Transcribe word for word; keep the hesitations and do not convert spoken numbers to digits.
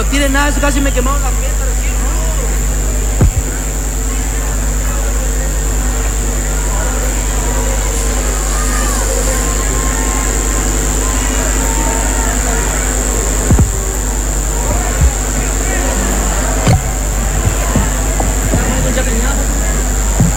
tiene nada, eso casi me quemaron la fiesta.